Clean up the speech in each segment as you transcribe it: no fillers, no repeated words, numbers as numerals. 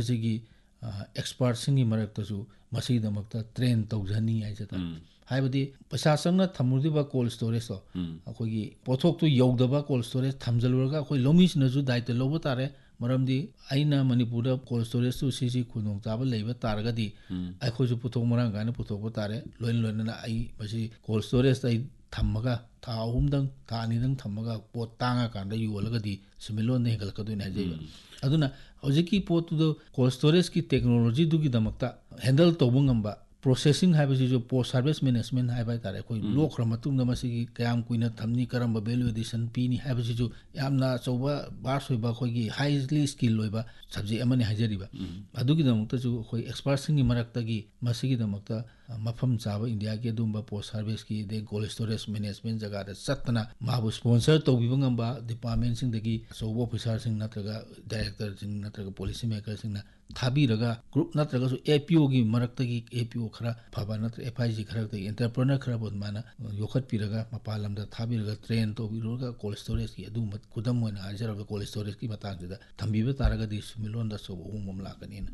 ꯑꯁꯤꯒꯤ ꯑꯦꯛꯁꯄꯥꯔꯠꯁꯤꯡꯒꯤ ꯃꯔꯛꯇꯁꯨ ꯃꯁꯤꯒꯤꯗꯃꯛꯇ ꯇ꯭ꯔꯦꯟ ꯇꯧꯖꯅꯤ ꯍꯥꯏꯖꯗ ꯍꯥꯏꯕꯗꯤ ꯄꯩꯁꯥ ꯆꯪꯅ ꯊꯝꯃꯨꯔꯤꯕ ꯀꯣꯜ ꯁ꯭ꯇꯣꯔꯦꯖꯇꯣ ꯑꯩꯈꯣꯏꯒꯤ ꯄꯣꯠꯊꯣꯛꯇꯨ ꯌꯧꯗꯕ ꯀꯣꯜ ꯁ꯭ꯇꯣꯔꯦꯖ ꯊꯝꯖꯜꯂꯨꯔꯒ ꯑꯩꯈꯣꯏ ꯂꯧꯃꯤꯁꯤꯅꯁꯨ ꯗꯥꯏꯇ ꯂꯧꯕ ꯇꯥꯔꯦ ꯃꯔꯝꯗꯤ ꯑꯩꯅ ꯃꯅꯤꯄꯨꯔꯗ ꯀꯣꯜ ꯁ꯭ꯇꯣꯔꯦꯖꯇꯨ ꯁꯤꯁꯤ ꯈꯨꯗꯣꯡꯆꯥꯕ ꯂꯩꯕ ꯇꯥꯔꯒꯗꯤ ꯑꯩꯈꯣꯏꯁꯨ ꯄꯨꯊꯣꯛ ꯃꯔꯥꯡ ꯀꯥꯏꯅ ꯄꯨꯊꯣꯛꯄ ꯇꯥꯔꯦ ꯂꯣꯏꯅꯅ ꯑꯩ ꯃꯁꯤ ꯀꯣꯜ ꯁ꯭ꯇꯣꯔꯦꯖꯇ ꯑꯩ ꯊꯝꯃꯒ ꯊꯥ 3ꯗꯪ ꯊꯥ 2ꯗꯪ ꯊꯝꯃꯒ ꯄꯣꯠ ꯇꯥꯡꯉꯀꯥꯟꯗ ꯌꯣꯜꯂꯒꯗꯤ ꯁꯦꯟꯃꯤꯠꯂꯣꯟꯗ ꯍꯦꯟꯒꯠꯂꯛꯀꯗꯣꯏꯅꯦ ꯍꯥꯏꯖꯩꯕ ꯑꯗꯨꯅ ꯍꯧꯖꯤꯛꯀꯤ ꯄꯣꯠꯇꯨꯗ ꯀꯣꯜ ꯁ꯭ꯇꯣꯔꯦꯖꯀꯤ ꯇꯦꯛꯅꯣꯂꯣꯖꯤꯗꯨꯒꯤꯗꯃꯛꯇ ꯍꯦꯟꯗꯜ ꯇꯧꯕ ꯉꯝꯕ ꯄ꯭ꯔꯣꯁꯦꯁꯤꯡ ꯍꯥꯏꯕꯁꯤꯁꯨ ꯄꯣꯁ ꯁꯥꯔꯚꯤꯁ ꯃꯦꯅꯦꯖꯃꯦꯟ ꯍꯥꯏꯕ ꯍꯥꯏꯇꯥꯔꯦ ꯑꯩꯈꯣꯏ ꯂꯣꯛꯈ꯭ꯔ ꯃꯇꯨꯡꯗ ꯃꯁꯤꯒꯤ ꯀꯌꯥꯝ ꯀꯨꯏꯅ ꯊꯝꯅꯤ ꯀꯔꯝꯕ ꯚꯦꯂꯨ ꯑꯦꯗꯤꯁꯟ ꯄꯤꯅꯤ ꯍꯥꯏꯕꯁꯤꯁꯨ ꯌꯥꯝꯅ ꯑꯆꯧꯕ ꯚꯥꯁ ꯑꯣꯏꯕ ꯑꯩꯈꯣꯏꯒꯤ ꯍꯥꯏꯂꯤ ꯁ꯭ꯀꯤꯜ ꯑꯣꯏꯕ ꯁꯕꯖꯦꯛ ꯑꯃꯅꯤ ꯍꯥꯏꯖꯔꯤꯕ ꯑꯗꯨꯒꯤꯗꯃꯛꯇꯁꯨ ꯑꯩꯈꯣꯏ ꯑꯦꯛꯁꯄꯥꯔꯠꯁꯤꯡꯒꯤ ꯃꯔꯛꯇꯒꯤ ꯃꯁꯤꯒꯤꯗꯃꯛꯇ ꯃꯐꯝ ꯆꯥꯕ ꯏꯟꯗꯤꯌꯥꯒꯤ ꯑꯗꯨꯝꯕ ꯄꯣꯁ ꯁꯥꯔꯚꯤꯁꯀꯤ ꯑꯗꯩ ꯀꯣꯜ ꯁ꯭ꯇꯣꯔꯦꯖ ꯃꯦꯅꯦꯖꯃꯦꯟ ꯖꯒꯥꯗ ꯆꯠꯇꯅ ꯃꯥꯕꯨ ꯁ꯭ꯄꯣꯟꯁꯔ ꯇꯧꯕꯤꯕ ꯉꯝꯕ ꯗꯤꯄꯥꯔꯠꯃꯦꯟꯁꯤꯡꯗꯒꯤ ꯑꯆꯧꯕ ꯑꯣꯐꯤꯁꯥꯔꯁꯤꯡ ꯅꯠꯇ꯭ꯔꯒ ꯗꯥꯏꯔꯦꯛꯇꯔꯁꯤꯡ ꯅꯠꯇ꯭ꯔꯒ ꯄꯣꯂꯤꯁꯤ ꯃꯦꯀꯔꯁꯤꯡꯅ ꯊꯥꯕꯤꯔꯒ ꯒ꯭ꯔꯨꯞ ꯅꯠꯇ꯭ꯔꯒꯁꯨ APOꯒꯤ ꯃꯔꯛꯇꯒꯤ APO ꯈꯔ ꯐꯕ ꯅꯠꯇ꯭ꯔꯒ FIG ꯈꯔꯗꯒꯤ ꯑꯦꯟꯇꯔꯄ꯭ꯔꯦꯅꯔ ꯈꯔꯕꯨ ꯑꯗꯨꯃꯥꯏꯅ ꯌꯣꯛꯈꯠꯄꯤꯔꯒ ꯃꯄꯥꯟ ꯂꯝꯗ ꯊꯥꯕꯤꯔꯒ ꯇ꯭ꯔꯦꯟ ꯇꯧꯕꯤꯔꯨꯔꯒ ꯀꯣꯜ ꯁ꯭ꯇꯣꯔꯦꯖꯀꯤ ꯑꯗꯨꯒꯨꯝꯕ ꯈꯨꯗꯝ ꯑꯣꯏꯅ ꯍꯥꯏꯖꯔꯕ ꯀꯣꯜ ꯁ꯭ꯇꯣꯔꯦꯖꯀꯤ ꯃꯇꯥꯡꯁꯤꯗ ꯊꯝꯕꯤꯕ ꯇꯥꯔꯒꯗꯤ ꯁꯦꯟꯃꯤꯠꯂꯣꯟꯗ ꯑꯆꯧꯕ ꯑꯍꯣꯡꯕ ꯑꯃ ꯂꯥꯛꯀꯅꯤꯅ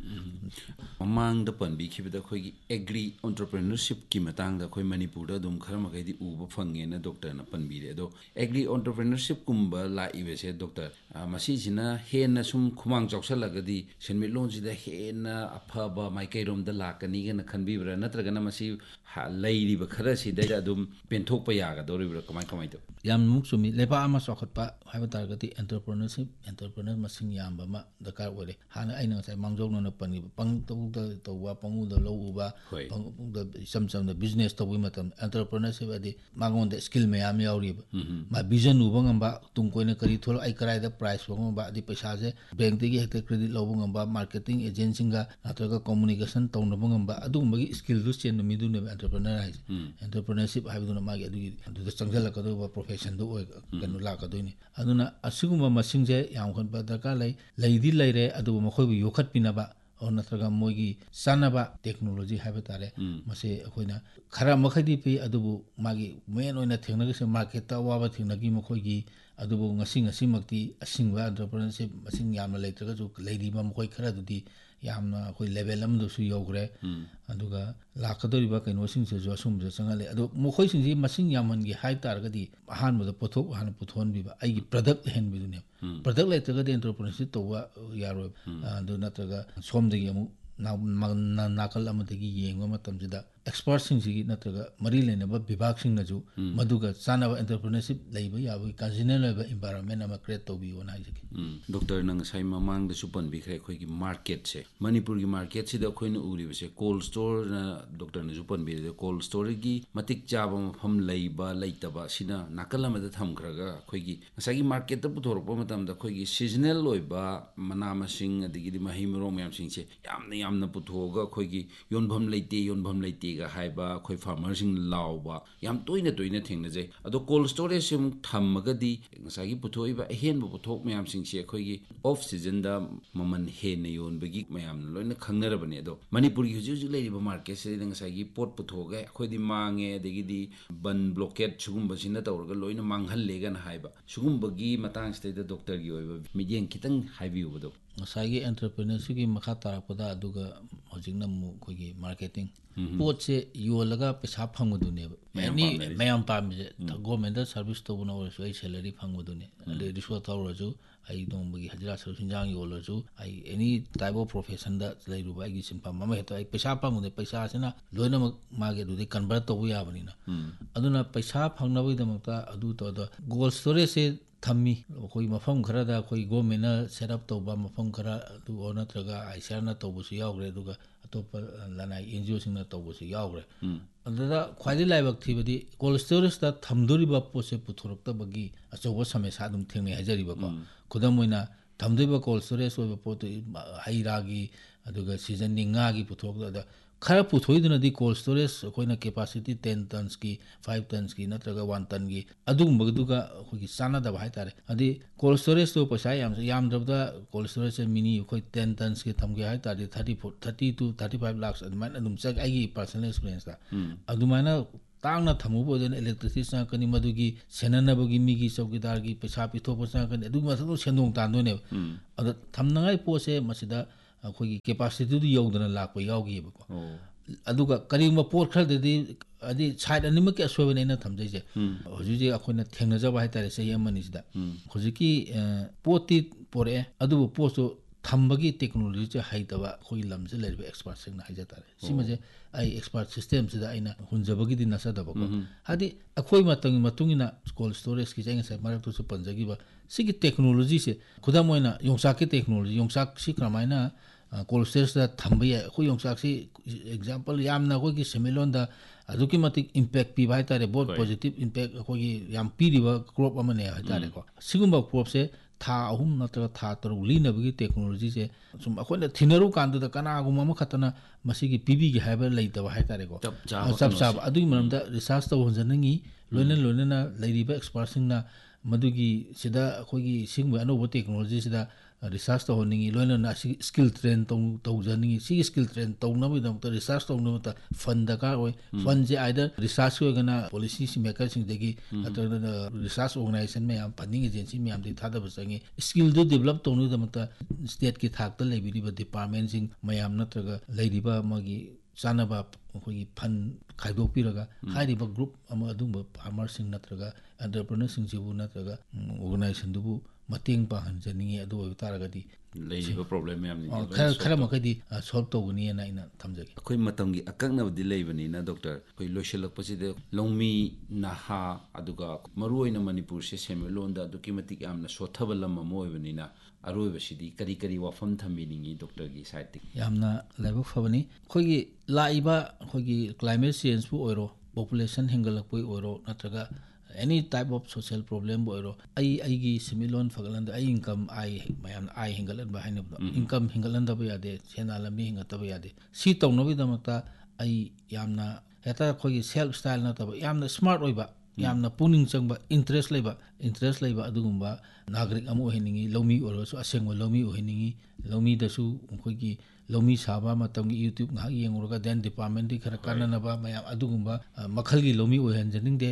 ꯃꯃꯥꯡꯗ ꯄꯟꯕꯤꯈꯤꯕꯗ ꯑꯩꯈꯣꯏꯒꯤ ꯑꯦꯒ꯭ꯔꯤ ꯑꯣꯟꯇꯔꯄ꯭ꯔꯦꯅꯔꯁꯤꯞꯀꯤ ꯃꯇꯥꯡꯗ ꯑꯩꯈꯣꯏ ꯃꯅꯤꯄꯨꯔꯗ ꯑꯗꯨꯝ ꯈꯔ ꯃꯈꯩꯗꯤ ꯎꯕ ꯐꯪꯉꯦꯅ ꯗꯣꯛꯇꯔꯅ ꯄꯟꯕꯤꯔꯦ ꯑꯗꯣ ꯑꯦꯒ꯭ꯔꯤ ꯑꯣꯟꯇꯔꯄ꯭ꯔꯦꯅꯔꯁꯤꯞꯀꯨꯝꯕ ꯂꯥꯛꯏꯕꯁꯦ ꯗꯣꯛꯇꯔ ꯃꯁꯤꯁꯤꯅ ꯍꯦꯟꯅ ꯁꯨꯝ ꯈꯨꯃꯥꯡ ꯆꯥꯎꯁꯜꯂꯒꯗꯤ ꯁꯦꯟꯃꯤꯠꯂꯣꯟꯁꯤꯗ ꯍꯦꯟꯅ ꯑꯐꯕ ꯃꯥꯏꯀꯩꯔꯣꯝꯗ ꯂꯥꯛꯀꯅꯤꯒꯅ ꯈꯟꯕꯤꯕ꯭ꯔꯥ ꯅꯠꯇ꯭ꯔꯒꯅ ꯃꯁꯤ ꯂꯩꯔꯤꯕ ꯈꯔꯁꯤꯗꯩꯗ ꯑꯗꯨꯝ ꯄꯦꯟꯊꯣꯛꯄ ꯌꯥꯒꯗꯧꯔꯤꯕ꯭ꯔꯥ ꯀꯃꯥꯏ ꯇꯧꯏ ꯌꯥꯝꯅꯃꯨꯛ ꯆꯨꯝꯃꯤ ꯂꯩꯕꯥꯛ ꯑꯃ ꯆꯥꯎꯈꯠꯄ ꯍꯥꯏꯕ ꯇꯥꯔꯒꯗꯤ ꯑꯦꯟꯇꯔꯄ꯭ꯔꯦꯅꯔ ꯃꯁꯤꯡ ꯌꯥꯝꯕ ꯑꯃ ꯗꯔꯀꯥꯔ ꯑꯣꯏꯔꯦ ꯍꯥꯟꯅ ꯑꯩꯅ ꯉꯁꯥꯏ ꯃꯥꯡꯖꯧꯅꯅ ꯄꯟꯈꯤꯕ ꯄꯪꯇꯧꯗ ꯇꯧꯕ ꯄꯪꯎꯗ ꯂꯧ ꯎꯕ ꯄꯪꯎꯗ ꯏꯆꯝ ꯆꯝꯅ ꯕꯤꯖꯤꯅꯦꯁ ꯇꯧꯕꯒꯤ ꯃꯇꯝꯗ ꯑꯦꯟꯇꯔꯄ꯭ꯔꯦꯅꯔꯁꯤꯞ ꯍꯥꯏꯗꯤ ꯃꯉꯣꯟꯗ ꯁ꯭ꯀꯤꯜ ꯃꯌꯥꯝ ꯌꯥꯎꯔꯤꯕ ꯃꯥ ꯚꯤꯖꯟ ꯎꯕ ꯉꯝꯕ ꯇꯨꯡ ꯀꯣꯏꯅ ꯀꯔꯤ ꯊꯣꯛꯂꯛ ꯑꯩ ꯀꯗꯥꯏꯗ ꯄ꯭ꯔꯥꯏꯁ ꯐꯪꯕ ꯉꯝꯕ ꯑꯗꯩ ꯄꯩꯁꯥꯁꯦ ꯕꯦꯡꯛꯇꯒꯤ ꯍꯦꯛꯇ ꯀ꯭ꯔꯦꯗꯤꯠ ꯂꯧꯕ ꯉꯝꯕ ꯃꯥꯔꯀꯦꯇꯤꯡ ꯑꯦꯖꯦꯟꯁꯤꯡꯒ ꯅꯠꯇ꯭ꯔꯒ ꯀꯣꯃꯨꯅꯤꯀꯦꯁꯟ ꯇꯧꯅꯕ ꯉꯝꯕ ꯑꯗꯨꯒꯨꯝꯕꯒꯤ ꯁ꯭ꯀꯤꯜꯗꯨ ꯆꯦꯟꯕ ꯃꯤꯗꯨꯅꯦꯕ ꯑꯦꯟꯇꯔꯄ꯭ꯔꯦꯅꯔ ꯍꯥꯏꯁꯦ ꯑꯦꯟꯇꯔꯄ꯭ꯔꯦꯅꯔꯁꯤꯞ ꯍꯥꯏꯕꯗꯨꯅ ꯃꯥꯒꯤ ꯑꯗꯨꯗ ꯆꯪꯁꯤꯜꯂꯛꯀꯗꯧꯕ ꯄ꯭ꯔꯣꯐꯦꯁꯟꯗꯨ ꯑꯣꯏ ꯀꯩꯅꯣ ꯂꯥꯛꯀꯗꯣꯏꯅꯤ ꯑꯗꯨꯅ ꯑꯁꯤꯒꯨꯝꯕ ꯃꯁꯤꯡꯁꯦ ꯌꯥꯝꯈꯠꯄ ꯗꯔꯀꯥꯔ ꯂꯩꯗꯤ ꯂꯩꯔꯦ ꯑꯗꯨꯕꯨ ꯃꯈꯣꯏꯕꯨ ꯌꯣꯛꯈꯠꯄꯤꯅꯕ ꯅꯠꯇ꯭ꯔꯒ ꯃꯣꯏꯒꯤ ꯆꯥꯟꯅꯕ ꯇꯦꯛꯅꯣꯂꯣꯖꯤ ꯍꯥꯏꯕ ꯇꯥꯔꯦ ꯃꯁꯤ ꯑꯩꯈꯣꯏꯅ ꯈꯔ ꯃꯈꯩꯗꯤ ꯄꯤ ꯑꯗꯨꯕꯨ ꯃꯥꯒꯤ ꯃꯦꯟ ꯑꯣꯏꯅ ꯊꯦꯡꯅꯔꯤꯁꯦ ꯃꯥꯔꯀꯦꯠꯇ ꯑꯋꯥꯕ ꯊꯦꯡꯅꯈꯤ ꯃꯈꯣꯏꯒꯤ ꯑꯗꯨꯕꯨ ꯉꯁꯤꯃꯛꯇꯤ ꯑꯁꯤꯡꯕ ꯑꯦꯟꯇꯔꯄ꯭ꯔꯦꯅꯔꯁꯤꯞ ꯃꯁꯤꯡ ꯌꯥꯝꯅ ꯂꯩꯇ꯭ꯔꯒꯁꯨ ꯂꯩꯔꯤꯕ ꯃꯈꯣꯏ ꯈꯔꯗꯨꯗꯤ ꯌꯥꯝꯅ ꯑꯩꯈꯣꯏ ꯂꯦꯚꯦꯜ ꯑꯃꯗꯁꯨ ꯌꯧꯈ꯭ꯔꯦ ꯑꯗꯨꯒ ꯂꯥꯛꯀꯗꯧꯔꯤꯕ ꯀꯩꯅꯣꯁꯤꯡꯁꯤꯁꯨ ꯑꯁꯨꯝꯕꯗ ꯆꯪꯍꯜꯂꯦ ꯑꯗꯣ ꯃꯈꯣꯏꯁꯤꯡꯁꯤ ꯃꯁꯤꯡ ꯌꯥꯝꯍꯟꯒꯦ ꯍꯥꯏ ꯇꯥꯔꯒꯗꯤ ꯑꯍꯥꯟꯕꯗ ꯄꯣꯠꯊꯣꯛ ꯍꯥꯟꯅ ꯄꯨꯊꯣꯛꯍꯟꯕꯤꯕ ꯑꯩꯒꯤ ꯄ꯭ꯔꯗꯛ ꯂꯩꯍꯟꯕꯤꯗꯨꯅꯦꯕ ꯄ꯭ꯔꯗꯛ ꯂꯩꯇ꯭ꯔꯒꯗꯤ ꯑꯦꯟꯇꯔꯄ꯭ꯔꯦꯅꯔꯁꯤꯞ ꯇꯧꯕ ꯌꯥꯔꯣꯏꯕ ꯑꯗꯨ ꯅꯠꯇ꯭ꯔꯒ ꯁꯣꯝꯗꯒꯤ ꯑꯃꯨꯛ ꯅꯥꯀꯜ ꯑꯃꯗꯒꯤ ꯌꯦꯡꯕ ꯃꯇꯝꯁꯤꯗ ꯑꯦꯛꯁꯄꯥꯔꯠꯁꯤꯡꯁꯤꯒꯤ ꯅꯠꯇ꯭ꯔꯒ ꯃꯔꯤ ꯂꯩꯅꯕ ꯕꯤꯚꯥꯒꯁꯤꯡꯅꯁꯨ ꯃꯗꯨꯒ ꯆꯥꯅꯕ ꯑꯦꯟꯇꯔꯄ꯭ꯔꯦꯅꯔꯁꯤꯞ ꯂꯩꯕ ꯌꯥꯕꯒꯤ ꯀꯟꯖꯤꯅꯦꯜ ꯑꯣꯏꯕ ꯏꯟꯚꯥꯏꯔꯣꯟꯃꯦꯟ ꯑꯃ ꯀ꯭रिꯌꯦꯠ ꯇꯧꯕꯤꯌꯣꯅ ꯍꯥꯏꯖꯒꯦ ꯗꯣꯛꯇꯔꯅ ꯉꯁꯥꯏ ꯃꯃꯥꯡꯗꯁꯨ ꯄꯟꯕꯤꯈ꯭ꯔꯦ ꯑꯩꯈꯣꯏꯒꯤ ꯃꯥꯔꯀꯦꯠꯁꯦ ꯃꯅꯤꯄꯨꯔꯒꯤ ꯃꯥꯔꯀꯦꯠꯁꯤꯗ ꯑꯩꯈꯣꯏꯅ ꯎꯔꯤꯕꯁꯦ ꯀꯣꯜ ꯁ꯭ꯇꯣꯔꯅ ꯗꯣꯛꯇꯔꯅꯁꯨ ꯄꯟꯕꯤꯔꯦ ꯀꯣꯜ ꯁ꯭ꯇꯣꯔꯒꯤ ꯃꯇꯤꯛ ꯆꯥꯕ ꯃꯐꯝ ꯂꯩꯕ ꯂꯩꯇꯕ ꯑꯁꯤꯅ ꯅꯥꯀꯜ ꯑꯃꯗ ꯊꯝꯈ꯭ꯔꯒ ꯑꯩꯈꯣꯏꯒꯤ ꯉꯁꯥꯏꯒꯤ ꯃꯥꯔꯀꯦꯠꯇ ꯄꯨꯊꯣꯔꯛꯄ ꯃꯇꯝꯗ ꯑꯩꯈꯣꯏꯒꯤ ꯁꯤꯖꯅꯦꯜ ꯑꯣꯏꯕ ꯃꯅꯥ ꯃꯁꯤꯡ ꯑꯗꯒꯤꯗꯤ ꯃꯍꯩ ꯃꯔꯣꯡ ꯃꯌꯥꯝꯁꯤꯡꯁꯦ ꯌꯥꯝꯅ ꯄꯨꯊꯣꯛꯑꯒ ꯑꯩꯈꯣꯏꯒꯤ ꯌꯣꯟꯐꯝ ꯂꯩꯇꯦꯒ ꯍꯥꯏꯕ ꯑꯩꯈꯣꯏ ꯐꯥꯔꯃꯔꯁꯤꯡ ꯂꯥꯎꯕ ꯌꯥꯝ ꯇꯣꯏꯅ ꯊꯦꯡꯅꯖꯩ ꯑꯗꯣ ꯀꯣꯜ ꯁ꯭ꯇꯣꯔꯦꯖꯁꯤ ꯑꯃꯨꯛ ꯊꯝꯃꯒꯗꯤ ꯉꯁꯥꯏꯒꯤ ꯄꯨꯊꯣꯛꯏꯕ ꯑꯍꯦꯟꯕ ꯄꯣꯠꯊꯣꯛ ꯃꯌꯥꯝꯁꯤꯡꯁꯦ ꯑꯩꯈꯣꯏꯒꯤ ꯑꯣꯐ ꯁꯤꯖꯟꯗ ꯃꯃꯜ ꯍꯦꯟꯅ ꯌꯣꯟꯕꯒꯤ ꯃꯌꯥꯝꯅ ꯂꯣꯏꯅ ꯈꯪꯅꯔꯕꯅꯦ ꯑꯗꯣ ꯃꯅꯤꯄꯨꯔꯒꯤ ꯍꯧꯖꯤꯛ ꯂꯩꯔꯤꯕ ꯃꯥꯔꯀꯦꯠꯁꯤꯗ ꯉꯁꯥꯏꯒꯤ ꯄꯣꯠ ꯄꯨꯊꯣꯛꯑꯒ ꯑꯩꯈꯣꯏꯗꯤ ꯃꯥꯡꯉꯦ ꯑꯗꯒꯤꯗꯤ ꯕꯟ ꯕ꯭ꯂꯣꯀꯦꯠ ꯁꯤꯒꯨꯝꯕꯁꯤꯅ ꯇꯧꯔꯒ ꯂꯣꯏꯅ ꯃꯥꯡꯍꯜꯂꯦꯒꯅ ꯍꯥꯏꯕ ꯁꯤꯒꯨꯝꯕꯒꯤ ꯃꯇꯥꯡꯁꯤꯗꯩꯗ ꯗꯣꯛꯇꯔꯒꯤ ꯑꯣꯏꯕ ꯃꯤꯠꯌꯦꯡ ꯈꯤꯇꯪ ꯍꯥꯏꯕꯤꯌꯨꯕꯗꯣ ꯉꯁꯥꯏꯒꯤ ꯑꯦꯟꯇꯔꯄ꯭ꯔꯦꯅꯔꯁꯤꯞꯀꯤ ꯃꯈꯥ ꯇꯥꯔꯛꯄꯗ ꯑꯗꯨꯒ ꯍꯧꯖꯤꯛꯅ ꯑꯃꯨꯛ ꯑꯩꯈꯣꯏꯒꯤ ꯃꯥꯔꯀꯦꯇꯤꯡ ꯄꯣꯠꯁꯦ ꯌꯣꯜꯂꯒ ꯄꯩꯁꯥ ꯐꯪꯕꯗꯨꯅꯦꯕ ꯑꯦꯅꯤ ꯃꯌꯥꯝ ꯄꯥꯝꯃꯤꯁꯦ ꯒꯣꯔꯃꯦꯟꯗ ꯁꯥꯔꯚꯤꯁ ꯇꯧꯕꯅ ꯑꯣꯏꯔꯁꯨ ꯑꯩ ꯁꯦꯂꯔꯤ ꯐꯪꯕꯗꯨꯅꯦ ꯑꯗꯩ ꯔꯤꯁꯣꯔꯁ ꯇꯧꯔꯁꯨ ꯑꯩ ꯅꯣꯡꯃꯒꯤ ꯍꯖꯤꯔꯥ ꯁꯔꯨꯛ ꯍꯤꯟꯖꯥꯡ ꯌꯣꯜꯂꯁꯨ ꯑꯩ ꯑꯦꯅꯤ ꯇꯥꯏꯞ ꯑꯣꯐ ꯄ꯭ꯔꯣꯐꯦꯁꯟꯗ ꯂꯩꯔꯨꯕ ꯑꯩꯒꯤ ꯁꯤꯟꯐꯝ ꯑꯃ ꯍꯦꯛꯇ ꯑꯩ ꯄꯩꯁꯥ ꯐꯪꯕꯗ ꯄꯩꯁꯥꯁꯤꯅ ꯂꯣꯏꯅꯃꯛ ꯃꯥꯒꯤ ꯑꯗꯨꯗꯩ ꯀꯟꯚꯔꯠ ꯇꯧꯕ ꯌꯥꯕꯅꯤꯅ ꯑꯗꯨꯅ ꯄꯩꯁꯥ ꯐꯪꯅꯕꯒꯤꯗꯃꯛꯇ ꯑꯗꯨ ꯇꯧꯗ ꯒꯣꯜ ꯁ꯭ꯇꯣꯔꯦꯖꯁꯦ ꯊꯝꯃꯤ ꯑꯩꯈꯣꯏ ꯃꯐꯝ ꯈꯔꯗ ꯑꯩꯈꯣꯏ ꯒꯣꯔꯃꯦꯟꯅ ꯁꯦꯠ ꯑꯞ ꯇꯧꯕ ꯃꯐꯝ ꯈꯔ ꯑꯗꯨ ꯅꯠꯇ꯭ꯔꯒ ICRꯅ ꯇꯧꯕꯁꯨ ꯌꯥꯎꯈ꯭ꯔꯦ ꯑꯗꯨꯒ ꯑꯇꯣꯞꯄ ꯂꯅꯥꯏ NGOꯁꯤꯡꯅ ꯇꯧꯕꯁꯨ ꯌꯥꯎꯈ꯭ꯔꯦ ꯑꯗꯨꯗ ꯈ꯭ꯋꯥꯏꯗꯒꯤ ꯂꯥꯏꯕꯛ ꯊꯤꯕꯗꯤ ꯀꯣꯜ ꯁ꯭ꯇꯣꯔꯦꯖꯇ ꯊꯝꯗꯣꯔꯤꯕ ꯄꯣꯠꯁꯦ ꯄꯨꯊꯣꯔꯛꯇꯕꯒꯤ ꯑꯆꯧꯕ ꯁꯃꯁ꯭ꯌꯥ ꯑꯗꯨꯝ ꯊꯦꯡꯅꯩ ꯍꯥꯏꯖꯔꯤꯕꯀꯣ ꯈꯨꯗꯝ ꯑꯣꯏꯅ ꯊꯝꯗꯣꯏꯕ ꯀꯣꯜ ꯁ꯭ꯇꯣꯔꯦꯖ ꯑꯣꯏꯕ ꯄꯣꯠꯇꯨ ꯍꯩ ꯔꯥꯒꯤ ꯑꯗꯨꯒ ꯁꯤꯖꯟꯅꯤ ꯉꯥꯒꯤ ꯄꯨꯊꯣꯛꯄꯗ ꯈꯔ ꯄꯨꯊꯣꯛꯏꯗꯨꯅꯗꯤ ꯀꯣꯜ ꯁ꯭ꯇꯣꯔꯦꯖ ꯑꯩꯈꯣꯏꯅ ꯀꯦꯄꯥꯁꯤꯇꯤ 10 ꯇꯟꯁꯀꯤ 5 ꯇꯟꯁꯀꯤ ꯅꯠꯇ꯭ꯔꯒ 1 ꯇꯟꯒꯤ ꯑꯗꯨꯒꯨꯝꯕꯗꯨꯒ ꯑꯩꯈꯣꯏꯒꯤ ꯆꯥꯟꯅꯗꯕ ꯍꯥꯏꯇꯥꯔꯦ ꯍꯥꯏꯗꯤ ꯀꯣꯜ ꯁ꯭ꯇꯣꯔꯦꯖꯇꯨ ꯄꯩꯁꯥ ꯌꯥꯝꯗ꯭ꯔꯕꯗ ꯀꯣꯜ ꯁ꯭ꯇꯣꯔꯦꯖꯁꯦ ꯃꯤꯅꯤ ꯑꯩꯈꯣꯏ 10 ꯇꯟꯁꯀꯤ ꯊꯝꯒꯦ ꯍꯥꯏ ꯇꯥꯔꯗꯤ 30 to 35 ꯂꯥꯛꯁ ꯑꯗꯨꯃꯥꯏꯅ ꯑꯗꯨꯝ ꯑꯩꯒꯤ ꯄꯥꯔꯁꯣꯅꯦꯜ ꯑꯦꯛꯁꯄꯤꯔꯤꯌꯦꯟꯁꯇ ꯑꯗꯨꯃꯥꯏꯅ ꯇꯥꯡꯅ ꯊꯝꯃꯨꯕ ꯑꯣꯏꯗꯅ ꯏꯂꯦꯛꯇ꯭ꯔꯤꯁꯤꯇꯤ ꯆꯪꯉꯛꯀꯅꯤ ꯃꯗꯨꯒꯤ ꯁꯦꯟꯅꯅꯕꯒꯤ ꯃꯤꯒꯤ ꯆꯧꯀꯤꯗꯥꯔꯒꯤ ꯄꯩꯁꯥ ꯄꯤꯊꯣꯛꯄ ꯆꯪꯉꯛꯀꯅꯤ ꯑꯗꯨꯒꯤ ꯃꯊꯛꯇ ꯁꯦꯟꯗꯣꯡ ꯇꯥꯟꯗꯣꯏꯅꯦꯕ ꯑꯗꯣ ꯊꯝꯅꯉꯥꯏ ꯄꯣꯠꯁꯦ ꯃꯁꯤꯗ ꯑꯩꯈꯣꯏꯒꯤ ꯀꯦꯄꯥꯁꯤꯇꯤꯗꯨ ꯌꯧꯗꯅ ꯂꯥꯛꯄ ꯌꯥꯎꯈꯤꯕꯀꯣ ꯑꯗꯨꯒ ꯀꯔꯤꯒꯨꯝꯕ ꯄꯣꯠ ꯈꯔꯗꯗꯤ ꯑꯗꯤ ꯁꯥꯏꯠ ꯑꯅꯤꯃꯛꯀꯤ ꯑꯁꯣꯏꯕꯅꯦ ꯑꯩꯅ ꯊꯝꯖꯩꯁꯦ ꯍꯧꯖꯤꯛ ꯑꯩꯈꯣꯏꯅ ꯊꯦꯡꯅꯖꯕ ꯍꯥꯏꯇꯥꯔꯦ ꯆꯍꯤ ꯑꯃꯅꯤꯁꯤꯗ ꯍꯧꯖꯤꯛꯀꯤ ꯄꯣꯠꯇꯤ ꯄꯣꯔꯛꯑꯦ ꯑꯗꯨꯕꯨ ꯄꯣꯠꯇꯨ ꯊꯝꯕꯒꯤ ꯇꯦꯛꯅꯣꯂꯣꯖꯤꯁꯦ ꯍꯩꯇꯕ ꯑꯩꯈꯣꯏꯒꯤ ꯂꯝꯁꯤꯗ ꯂꯩꯔꯤꯕ ꯑꯦꯛꯁꯄꯥꯔꯠꯁꯤꯡꯅ ꯍꯥꯏꯖ ꯇꯥꯔꯦ ꯁꯤꯃꯁꯦ ꯑꯩ ꯑꯦꯛꯁꯄꯥꯔꯠ ꯁꯤꯁꯇꯦꯝꯁꯤꯗ ꯑꯩꯅ ꯍꯨꯟꯖꯕꯒꯤꯗꯤ ꯅꯠꯆꯗꯕꯀꯣ ꯍꯥꯏꯗꯤ ꯑꯩꯈꯣꯏ ꯃꯇꯝꯒꯤ ꯃꯇꯨꯡ ꯏꯟꯅ ꯀꯣꯜ ꯁ꯭ꯇꯣꯔꯦꯖꯀꯤꯁꯦ ꯑꯩ ꯉꯁꯥꯏ ꯃꯔꯛꯇꯁꯨ ꯄꯟꯖꯈꯤꯕ ꯁꯤꯒꯤ ꯇꯦꯛꯅꯣꯂꯣꯖꯤꯁꯦ ꯈꯨꯗꯝ ꯑꯣꯏꯅ ꯌꯣꯡꯆꯥꯛꯀꯤ ꯇꯦꯛꯅꯣꯂꯣꯖꯤ ꯌꯣꯡꯆꯥꯛꯁꯤ ꯀꯔꯝꯍꯥꯏꯅ ꯀꯣꯜ ꯁ꯭ꯇꯣꯔꯦꯖꯇ ꯊꯝꯕ ꯌꯥꯏ ꯑꯩꯈꯣꯏ ꯌꯣꯡꯆꯥꯛꯁꯤ ꯑꯦꯛꯖꯥꯝꯄꯜ ꯌꯥꯝꯅ ꯑꯩꯈꯣꯏꯒꯤ ꯁꯦꯟꯃꯤꯠꯂꯣꯟꯗ ꯑꯗꯨꯛꯀꯤ ꯃꯇꯤꯛ ꯏꯝꯄꯦꯛ ꯄꯤꯕ ꯍꯥꯏꯇꯥꯔꯦ ꯕꯣꯠ ꯄꯣꯖꯤꯇꯤভ ꯏꯝꯄꯦꯛ ꯑꯩꯈꯣꯏꯒꯤ ꯌꯥꯝ ꯄꯤꯔꯤꯕ ꯀ꯭ꯔꯣꯞ ꯑꯃꯅꯦ ꯍꯥꯏꯇꯥꯔꯦꯀꯣ ꯁꯤꯒꯨꯝꯕ ꯀ꯭ꯔꯣꯞꯁꯦ ꯊꯥ 3 ꯅꯠꯇ꯭ꯔꯒ ꯊꯥ 6 ꯂꯤꯅꯕꯒꯤ ꯇꯦꯛꯅꯣꯂꯣꯖꯤꯁꯦ ꯁꯨꯝ ꯑꯩꯈꯣꯏꯅ ꯊꯤꯅꯔꯨ ꯀꯥꯟꯗꯨꯗ ꯀꯅꯥꯒꯨꯝꯕ ꯑꯃꯈꯛꯇꯅ ꯃꯁꯤꯒꯤ ꯄꯤꯕꯤꯒꯦ ꯍꯥꯏꯕ ꯂꯩꯇꯕ ꯍꯥꯏꯇꯥꯔꯦꯀꯣ ꯆꯞ ꯆꯥꯕ ꯑꯗꯨꯒꯤ ꯃꯔꯝꯗ ꯔꯤꯁꯥꯔꯆ ꯇꯧꯍꯟꯖꯅꯤꯡꯉꯤ ꯂꯣꯏꯅꯅ ꯂꯩꯔꯤꯕ ꯑꯦꯛꯁꯄꯥꯔꯠꯁꯤꯡꯅ ꯃꯗꯨꯒꯤ ꯁꯤꯗ ꯑꯩꯈꯣꯏꯒꯤ ꯁꯤꯒꯨꯝꯕ ꯑꯅꯧꯕ ꯇꯦꯛꯅꯣꯂꯣꯖꯤꯁꯤꯗ ꯔꯤꯁꯥꯔꯆ ꯇꯧꯍꯟꯅꯤꯡꯉꯤ ꯂꯣꯏꯅꯅ ꯑꯁꯤꯒꯤ ꯁ꯭ꯀꯤꯜ ꯇ꯭ꯔꯦꯟ ꯇꯧꯖꯅꯤꯡꯉꯤ ꯁꯤꯒꯤ ꯁ꯭ꯀꯤꯜ ꯇ꯭ꯔꯦꯟ ꯇꯧꯅꯕꯒꯤꯗꯃꯛꯇ ꯔꯤꯁꯥꯔꯆ ꯇꯧꯅꯕꯗ ꯐꯟ ꯗꯔꯀꯥꯔ ꯑꯣꯏ ꯐꯟꯁꯦ ꯑꯥꯏꯗꯔ ꯔꯤꯁꯥꯔꯆꯀꯤ ꯑꯣꯏꯒꯅ ꯄꯣꯂꯤꯁꯤ ꯃꯦꯀꯔꯁꯤꯡꯗꯒꯤ ꯅꯠꯇ꯭ꯔꯒꯅ ꯔꯤꯁꯥꯔꯆ ꯑꯣꯔꯒꯅꯥꯏꯖꯦꯁꯟ ꯃꯌꯥꯝ ꯐꯟꯗꯤꯡ ꯑꯦꯖꯦꯟꯁꯤ ꯃꯌꯥꯝꯗꯒꯤ ꯊꯥꯗꯕ ꯆꯪꯉꯤ ꯁ꯭ꯀꯤꯜꯗꯨ ꯗꯤꯕꯦꯂꯞ ꯇꯧꯅꯕꯒꯤꯗꯃꯛꯇ ꯁ꯭ꯇꯦꯠꯀꯤ ꯊꯥꯛꯇ ꯂꯩꯕꯤꯔꯤꯕ ꯗꯤꯄꯥꯔꯠꯃꯦꯟꯁꯤꯡ ꯃꯌꯥꯝ ꯅꯠꯇ꯭ꯔꯒ ꯂꯩꯔꯤꯕ ꯃꯥꯒꯤ ꯆꯥꯅꯕ ꯑꯩꯈꯣꯏꯒꯤ ꯐꯟ ꯈꯥꯏꯗꯣꯛꯄꯤꯔꯒ ꯍꯥꯏꯔꯤꯕ ꯒ꯭ꯔꯨꯞ ꯑꯃ ꯑꯗꯨꯝꯕ ꯐꯥꯔꯃꯔꯁꯤꯡ ꯅꯠꯇ꯭ꯔꯒ ꯑꯦꯟꯇꯔꯄ꯭ꯔꯦꯅꯔꯁꯤꯡꯁꯤꯕꯨ ꯅꯠꯇ꯭ꯔꯒ ꯑꯣꯔꯒꯅꯥꯏꯖꯦꯁꯟꯗꯨꯕꯨ ꯃꯇꯦꯡ ꯄꯥꯡꯍꯟꯖꯅꯤꯡꯉꯤ ꯑꯗꯨ ꯑꯣꯏꯕ ꯇꯥꯔꯒꯗꯤ ꯂꯩꯔꯤꯕ ꯄ꯭ꯔꯣꯕ꯭ꯂꯦꯝ ꯃꯌꯥꯝꯅꯤ ꯈꯔ ꯃꯈꯩꯗꯤ ꯁꯣꯜꯕ ꯇꯧꯒꯅꯤꯅ ꯑꯩꯅ ꯊꯝꯖꯒꯦ ꯑꯩꯈꯣꯏ ꯃꯇꯝꯒꯤ ꯑꯀꯛꯅꯕꯗꯤ ꯂꯩꯕꯅꯤꯅ ꯗꯣꯛꯇꯔ ꯑꯩꯈꯣꯏ ꯂꯣꯏꯁꯤꯜꯂꯛꯄꯁꯤꯗ ꯂꯧꯃꯤ ꯅꯍꯥ ꯑꯗꯨꯒ ꯃꯔꯨꯑꯣꯏꯅ ꯃꯅꯤꯄꯨꯔꯁꯦ ꯁꯦꯟꯃꯤꯠꯂꯣꯟꯗ ꯑꯗꯨꯛꯀꯤ ꯃꯇꯤꯛ ꯌꯥꯝꯅ ꯁꯣꯠꯊꯕ ꯂꯝ ꯑꯃ ꯑꯣꯏꯕꯅꯤꯅ ꯑꯔꯣꯏꯕꯁꯤꯗꯤ ꯀꯔꯤ ꯋꯥꯐꯝ ꯊꯝꯕꯤꯅꯤꯡꯉꯤ ꯗꯣꯛꯇꯔꯒꯤ ꯁꯥꯏꯠꯇꯒꯤ ꯌꯥꯝꯅ ꯂꯥꯏꯕꯛ ꯐꯕꯅꯤ ꯑꯩꯈꯣꯏꯒꯤ ꯂꯥꯛꯏꯕ ꯑꯩꯈꯣꯏꯒꯤ ꯀ꯭ꯂꯥꯏꯃꯦꯠ ꯆꯦꯟꯖꯄꯨ ꯑꯣꯏꯔꯣ ꯄꯣꯄꯨꯂꯦꯁꯟ ꯍꯦꯟꯒꯠꯂꯛꯄꯒꯤ ꯑꯣꯏꯔꯣ ꯅꯠꯇ꯭ꯔꯒ ꯑꯦꯅꯤ ꯇꯥꯏꯞ ꯑꯣꯐ ꯁꯣꯁꯤꯌꯦꯜ ꯄ꯭ꯔꯣꯕ꯭ꯂꯦꯝꯕꯨ ꯑꯣꯏꯔꯣ ꯑꯩꯒꯤ ꯁꯦꯟꯃꯤꯠꯂꯣꯟ ꯐꯒꯠꯍꯟꯗ ꯑꯩ ꯏꯟꯀꯝ ꯃꯌꯥꯝꯅ ꯍꯦꯟꯒꯠꯍꯟꯕ ꯍꯥꯏꯅꯕꯗꯣ ꯏꯟꯀꯝ ꯍꯦꯟꯒꯠꯍꯟꯗꯕ ꯌꯥꯗꯦ ꯁꯦꯟꯗꯥꯟ ꯂꯝꯕꯤ ꯍꯦꯟꯒꯠꯇꯕ ꯌꯥꯗꯦ ꯁꯤ ꯇꯧꯅꯕꯒꯤꯗꯃꯛꯇ ꯑꯩ ꯌꯥꯝꯅ ꯍꯦꯛꯇ ꯑꯩꯈꯣꯏꯒꯤ ꯁꯦꯜꯐ ꯁ꯭ꯇꯥꯏꯜ ꯅꯠꯇꯕ ꯌꯥꯝꯅ ꯁ꯭ꯃꯥꯔꯠ ꯑꯣꯏꯕ ꯌꯥꯝꯅ ꯄꯨꯛꯅꯤꯡ ꯆꯪꯕ ꯏꯟꯇꯔꯦꯁ ꯂꯩꯕ ꯑꯗꯨꯒꯨꯝꯕ ꯅꯥꯒꯔꯤꯛ ꯑꯃ ꯑꯣꯏꯍꯟꯅꯤꯡꯉꯤ ꯂꯧꯃꯤ ꯑꯣꯏꯔꯒꯁꯨ ꯑꯁꯦꯡꯕ ꯂꯧꯃꯤ ꯑꯣꯏꯍꯟꯅꯤꯡꯉꯤ ꯂꯧꯃꯤꯗꯁꯨ ꯑꯩꯈꯣꯏꯒꯤ ꯂꯧꯃꯤ ꯁꯥꯕ ꯃꯇꯝꯒꯤ ꯌꯨꯇ꯭ꯌꯨꯕ ꯉꯥꯏꯍꯥꯛ ꯌꯦꯡꯉꯨꯔꯒ ꯗꯦꯟ ꯗꯤꯄꯥꯔꯠꯃꯦꯟꯇꯒꯤ ꯈꯔ ꯀꯥꯟꯅꯅꯕ ꯃꯌꯥꯝ ꯑꯗꯨꯒꯨꯝꯕ ꯃꯈꯜꯒꯤ ꯂꯧꯃꯤ ꯑꯣꯏꯍꯟꯖꯅꯤꯡꯗꯦ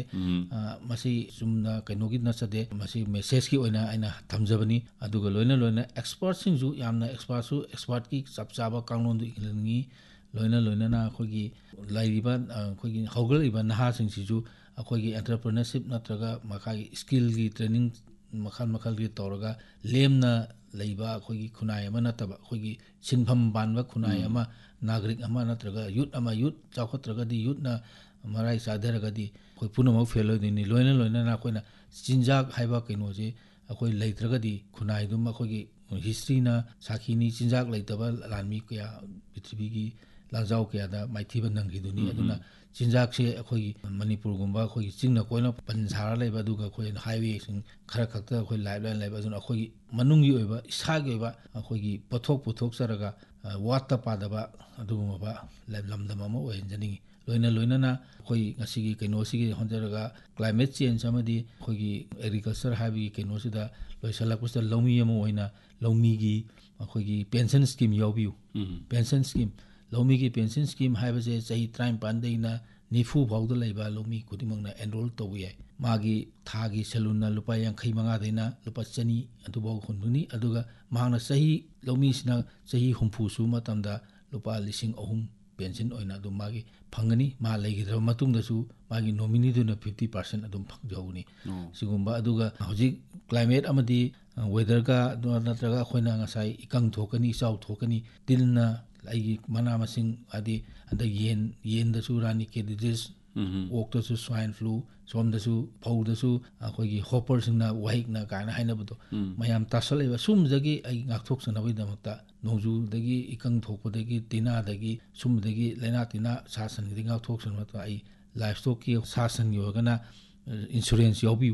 ꯃꯁꯤ ꯆꯨꯝꯅ ꯀꯩꯅꯣꯒꯤ ꯅꯠꯆꯗꯦ ꯃꯁꯤ ꯃꯦꯁꯦꯖꯀꯤ ꯑꯣꯏꯅ ꯑꯩꯅ ꯊꯝꯖꯕꯅꯤ ꯑꯗꯨꯒ ꯂꯣꯏꯅ ꯑꯦꯛꯁꯄꯥꯔꯠꯁꯤꯡꯁꯨ ꯌꯥꯝꯅ ꯑꯦꯛꯁꯄꯥꯔꯠꯀꯤ ꯆꯞ ꯆꯥꯕ ꯀꯥꯡꯂꯣꯟꯗꯨ ꯏꯍꯟꯅꯤꯡꯉꯤ ꯂꯣꯏꯅꯅ ꯑꯩꯈꯣꯏꯒꯤ ꯂꯩꯔꯤꯕ ꯑꯩꯈꯣꯏꯒꯤ ꯍꯧꯒꯠꯂꯛꯏꯕ ꯅꯍꯥꯁꯤꯡꯁꯤꯁꯨ ꯑꯩꯈꯣꯏꯒꯤ ꯑꯦꯟꯇꯔꯄ꯭ꯔꯦꯅꯔꯁꯤꯞ ꯅꯠꯇ꯭ꯔꯒ ꯃꯈꯥꯒꯤ ꯁ꯭ꯀꯤꯜꯒꯤ ꯇ꯭ꯔꯦꯅꯤꯡ ꯃꯈꯜꯒꯤ ꯇꯧꯔꯒ ꯂꯦꯝꯅ ꯂꯩꯕ ꯑꯩꯈꯣꯏꯒꯤ ꯈꯨꯟꯅꯥꯏ ꯑꯃ ꯅꯠꯇꯕ ꯑꯩꯈꯣꯏꯒꯤ ꯁꯤꯟꯐꯝ ꯄꯥꯟꯕ ꯈꯨꯟꯅꯥꯏ ꯑꯃ ꯅꯥꯒꯔꯤꯛ ꯑꯃ ꯅꯠꯇ꯭ꯔꯒ ꯌꯨꯠ ꯆꯥꯎꯈꯠꯇ꯭ꯔꯒꯗꯤ ꯌꯨꯠꯅ ꯃꯔꯥꯏ ꯆꯥꯊꯔꯒꯗꯤ ꯑꯩꯈꯣꯏ ꯄꯨꯝꯅꯃꯛ ꯐꯦꯜ ꯑꯣꯏꯗꯣꯏꯅꯤ ꯂꯣꯏꯅꯅ ꯑꯩꯈꯣꯏꯅ ꯆꯤꯟꯖꯥꯛ ꯍꯥꯏꯕ ꯀꯩꯅꯣꯁꯤ ꯑꯩꯈꯣꯏ ꯂꯩꯇ꯭ꯔꯒꯗꯤ ꯈꯨꯟꯅꯥꯏꯗꯨꯃ ꯑꯩꯈꯣꯏꯒꯤ ꯍꯤꯁꯇ꯭ꯔꯤꯅ ꯁꯥꯈꯤꯅꯤ ꯆꯤꯟꯖꯥꯛ ꯂꯩꯇꯕ ꯂꯥꯟꯃꯤ ꯀꯌꯥ ꯄ꯭ꯔꯤꯊꯤꯕꯤꯒꯤ ꯂꯥꯟꯖꯥꯎ ꯀꯌꯥꯗ ꯃꯥꯏꯊꯤꯕ ꯅꯪꯈꯤꯗꯨꯅꯤ ꯑꯗꯨꯅ ꯆꯤꯟꯖꯥꯛꯁꯦ ꯑꯩꯈꯣꯏꯒꯤ ꯃꯅꯤꯄꯨꯔꯒꯨꯝꯕ ꯑꯩꯈꯣꯏꯒꯤ ꯆꯤꯡꯅ ꯀꯣꯏꯅ ꯄꯟ ꯁꯥꯔ ꯂꯩꯕ ꯑꯗꯨꯒ ꯑꯩꯈꯣꯏ ꯍꯥꯏꯋꯦꯁꯤꯡ ꯈꯔ ꯈꯛꯇ ꯑꯩꯈꯣꯏ ꯂꯥꯏꯐ ꯂꯥꯏꯟ ꯂꯩꯕ ꯑꯗꯨꯅ ꯑꯩꯈꯣꯏꯒꯤ ꯃꯅꯨꯡꯒꯤ ꯑꯣꯏꯕ ꯏꯁꯥꯒꯤ ꯑꯣꯏꯕ ꯑꯩꯈꯣꯏꯒꯤ ꯄꯣꯠꯊꯣꯛ ꯄꯨꯊꯣꯛꯆꯔꯒ ꯋꯥꯠꯇ ꯄꯥꯗꯕ ꯑꯗꯨꯒꯨꯝꯂꯕ ꯂꯝꯗꯝ ꯑꯃ ꯑꯣꯏꯍꯟꯖꯅꯤꯡꯉꯤ ꯂꯣꯏꯅꯅ ꯑꯩꯈꯣꯏ ꯉꯁꯤꯒꯤ ꯀꯩꯅꯣꯁꯤꯒꯤ ꯍꯣꯠꯅꯔꯒ ꯀ꯭ꯂꯥꯏꯃꯦꯠ ꯆꯦꯟꯖ ꯑꯃꯗꯤ ꯑꯩꯈꯣꯏꯒꯤ ꯑꯦꯒ꯭ꯔꯤꯀꯜꯆꯔ ꯍꯥꯏꯕꯒꯤ ꯀꯩꯅꯣꯁꯤꯗ ꯂꯣꯏꯁꯤꯜꯂꯛꯄꯁꯤꯗ ꯂꯧꯃꯤ ꯑꯃ ꯑꯣꯏꯅ ꯂꯧꯃꯤꯒꯤ ꯑꯩꯈꯣꯏꯒꯤ pension scheme ꯌꯥꯎꯕꯤꯌꯨ pension scheme ꯂꯧꯃꯤꯒꯤ pension scheme ꯍꯥꯏꯕꯁꯦ ꯆꯍꯤ 19 40 ꯐꯥꯎꯗ ꯂꯩꯕ ꯂꯧꯃꯤ ꯈꯨꯗꯤꯡꯃꯛꯅ ꯑꯦꯟꯔꯣꯜ ꯇꯧꯕ ꯌꯥꯏ ꯃꯥꯒꯤ ꯊꯥꯒꯤ ꯁꯦꯂꯨꯟꯅ ꯂꯨꯄꯥ 55 ꯂꯨꯄꯥ 100 ꯑꯗꯨꯐꯥꯎ ꯍꯨꯟꯕꯅꯤ ꯑꯗꯨꯒ ꯃꯍꯥꯛꯅ ꯂꯧꯃꯤꯁꯤꯅ ꯆꯍꯤ 60 ꯁꯨꯕ ꯃꯇꯝꯗ ꯂꯨꯄꯥ 3,000 ꯄꯦꯟꯁꯟ ꯑꯣꯏꯅ ꯑꯗꯨꯝ ꯃꯥꯒꯤ ꯐꯪꯒꯅꯤ ꯃꯥ ꯂꯩꯈꯤꯗ꯭ꯔꯕ ꯃꯇꯨꯡꯗꯁꯨ ꯃꯥꯒꯤ ꯅꯣꯃꯤꯅꯤꯗꯨꯅ 50% ꯑꯗꯨꯝ ꯐꯪꯖꯍꯧꯒꯅꯤ ꯁꯤꯒꯨꯝꯕ ꯑꯗꯨꯒ ꯍꯧꯖꯤꯛ ꯀ꯭ꯂꯥꯏꯃꯦꯠ ꯑꯃꯗꯤ ꯋꯦꯗꯔꯒ ꯅꯠꯇ꯭ꯔꯒ ꯑꯩꯈꯣꯏꯅ ꯉꯁꯥꯏ ꯏꯀꯪ ꯊꯣꯛꯀꯅꯤ ꯏꯆꯥꯎ ꯊꯣꯛꯀꯅꯤ ꯇꯤꯟꯅ ꯑꯩꯒꯤ ꯃꯅꯥ ꯃꯁꯤꯡ ꯍꯥꯏꯗꯤ ꯍꯟꯗꯛ ꯌꯦꯟꯗꯁꯨ ꯔꯥꯅꯤꯀꯦꯠ ꯗꯤꯖꯤꯁ ꯑꯣꯛꯇꯁꯨ ꯁ꯭ꯋꯥꯏꯟ ꯐ꯭ꯂꯨ ꯁꯣꯝꯗꯁꯨ ꯐꯧꯗꯁꯨ ꯑꯩꯈꯣꯏꯒꯤ ꯍꯣꯄꯔꯁꯤꯡꯅ ꯋꯥꯍꯤꯛꯅ ꯀꯥꯏꯅ ꯍꯥꯏꯅꯕꯗꯣ ꯃꯌꯥꯝ ꯇꯥꯁꯜꯂꯛꯏꯕ ꯁꯨꯝꯕꯗꯒꯤ ꯑꯩ ꯉꯥꯛꯊꯣꯛꯆꯅꯕꯒꯤꯗꯃꯛꯇ ꯅꯣꯡꯖꯨꯗꯒꯤ ꯏꯀꯪ ꯊꯣꯛꯄꯗꯒꯤ ꯇꯤꯟꯅꯥꯗꯒꯤ ꯁꯨꯝꯕꯗꯒꯤ ꯂꯩꯅꯥ ꯇꯤꯟꯅꯥ ꯁꯥ ꯁꯟꯒꯤꯗꯒꯤ ꯉꯥꯛꯊꯣꯛꯆꯅꯕ ꯑꯩ ꯂꯥꯏꯐ ꯁ꯭ꯇꯣꯛꯀꯤ ꯁꯥ ꯁꯟꯒꯤ ꯑꯣꯏꯔꯒꯅ ꯏꯟꯁꯨꯔꯦꯟꯁ ꯌꯥꯎꯕꯤꯌꯨ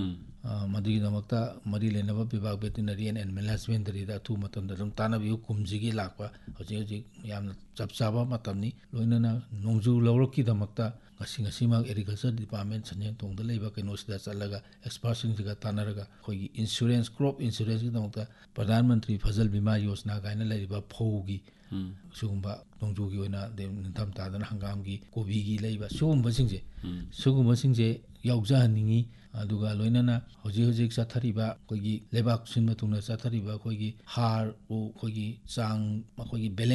ꯃꯗꯨꯒꯤꯗꯃꯛꯇ ꯃꯔꯤ ꯂꯩꯅꯕ ꯕꯤꯚꯥꯒ ꯚꯦꯇꯤꯅꯔꯤ ꯑꯦꯟ ꯑꯦꯅꯤꯃꯦꯜ ꯍꯁꯕꯦꯟꯗꯔꯤꯗ ꯑꯊꯨꯕ ꯃꯇꯝꯗ ꯑꯗꯨꯝ ꯇꯥꯟꯅꯕꯤꯌꯨ ꯀꯨꯝꯁꯤꯒꯤ ꯂꯥꯛꯄ ꯍꯧꯖꯤꯛ ꯌꯥꯝꯅ ꯆꯞ ꯆꯥꯕ ꯃꯇꯝꯅꯤ ꯂꯣꯏꯅꯅ ꯅꯣꯡꯖꯨ ꯂꯧꯔꯛꯀꯤꯗꯃꯛꯇ ꯉꯁꯤꯃꯛ ꯑꯦꯒ꯭ꯔꯤꯀꯜꯆꯔ ꯗꯤꯄꯥꯔꯠꯃꯦꯟ ꯁꯟꯖꯦꯟꯊꯣꯡꯗ ꯂꯩꯕ ꯀꯩꯅꯣꯁꯤꯗ ꯆꯠꯂꯒ ꯑꯦꯛꯁꯄꯥꯔꯠꯁꯤꯡꯁꯤꯒ ꯇꯥꯟꯅꯔꯒ ꯑꯩꯈꯣꯏꯒꯤ ꯏꯟꯁꯨꯔꯦꯟꯁ ꯀ꯭ꯔꯣꯞ ꯏꯟꯁꯨꯔꯦꯟꯁꯀꯤꯗꯃꯛꯇ ꯄ꯭ꯔꯙꯥꯟ ꯃꯟꯇ꯭ꯔꯤ ꯐꯖꯜ ꯕꯤꯃꯥ ꯌꯣꯖꯅꯥ ꯀꯥꯏꯅ ꯂꯩꯔꯤꯕ ꯐꯧꯒꯤ ꯁꯤꯒꯨꯝꯕ ꯅꯣꯡꯖꯨꯒꯤ ꯑꯣꯏꯅ ꯅꯤꯡꯊꯝꯊꯥꯗꯅ ꯍꯪꯒꯥꯝꯒꯤ ꯀꯣꯕꯤꯒꯤ ꯂꯩꯕ ꯁꯤꯒꯨꯝꯕꯁꯤꯡꯁꯦ ꯌꯥꯎꯖꯍꯟꯅꯤꯡꯉꯤ ꯑꯗꯨꯒ ꯂꯣꯏꯅꯅ ꯍꯧꯖꯤꯛ ꯆꯠꯊꯔꯤꯕ ꯑꯩꯈꯣꯏꯒꯤ ꯂꯩꯕꯥꯛ ꯁꯤꯟꯕ ꯊꯨꯡꯅ ꯆꯠꯊꯔꯤꯕ ꯑꯩꯈꯣꯏꯒꯤ ꯍꯥꯔꯕꯨ ꯑꯩꯈꯣꯏꯒꯤ ꯆꯥꯡ ꯑꯩꯈꯣꯏꯒꯤ ꯕꯦꯂꯦꯟꯁ